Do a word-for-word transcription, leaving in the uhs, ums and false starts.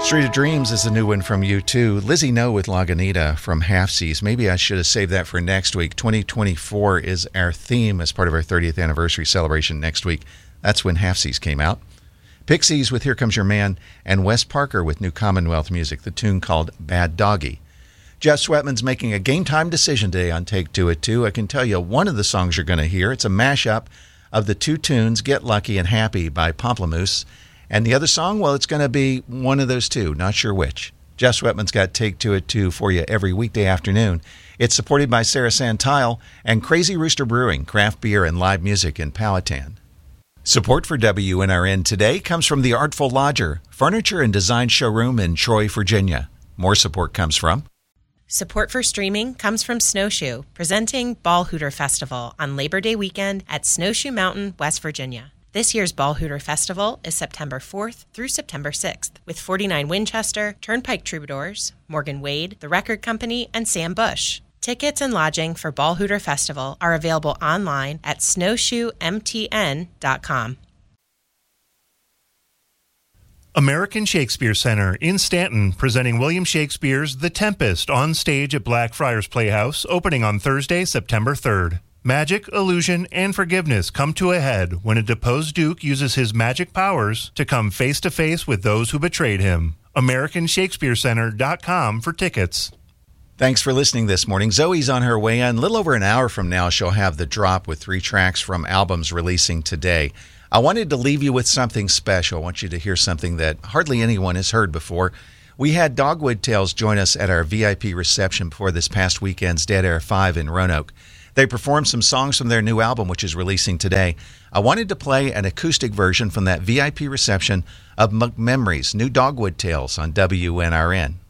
Street of Dreams is a new one from U two. Lizzie No with Lagunitas from Half Seas. Maybe I should have saved that for next week. twenty twenty-four is our theme as part of our thirtieth anniversary celebration next week. That's when Half Seas came out. Pixies with Here Comes Your Man, and Wes Parker with New Commonwealth Music, the tune called Bad Doggy. Jeff Sweatman's making a game time decision today on Take Two at two. I can tell you one of the songs you're going to hear. It's a mashup of the two tunes, Get Lucky and Happy by Pomplamoose. And the other song, well, it's going to be one of those two, not sure which. Jeff Sweatman's got Take Two at two for you every weekday afternoon. It's supported by Sarah Santile and Crazy Rooster Brewing, craft beer and live music in Powhatan. Support for W N R N today comes from the Artful Lodger, furniture and design showroom in Troy, Virginia. More support comes from... Support for streaming comes from Snowshoe, presenting Ball Hooter Festival on Labor Day weekend at Snowshoe Mountain, West Virginia. This year's Ball Hooter Festival is September fourth through September sixth, with forty-nine Winchester, Turnpike Troubadours, Morgan Wade, The Record Company, and Sam Bush. Tickets and lodging for Ball Hooter Festival are available online at snowshoe m t n dot com. American Shakespeare Center in Stanton, presenting William Shakespeare's The Tempest on stage at Blackfriars Playhouse, opening on Thursday, September third. Magic, illusion, and forgiveness come to a head when a deposed duke uses his magic powers to come face-to-face with those who betrayed him. American Shakespeare Center dot com for tickets. Thanks for listening this morning. Zoe's on her way in. A little over an hour from now, she'll have The Drop with three tracks from albums releasing today. I wanted to leave you with something special. I want you to hear something that hardly anyone has heard before. We had Dogwood Tales join us at our V I P reception before this past weekend's Dead Air five in Roanoke. They performed some songs from their new album, which is releasing today. I wanted to play an acoustic version from that V I P reception of McMemory's new Dogwood Tales on W N R N.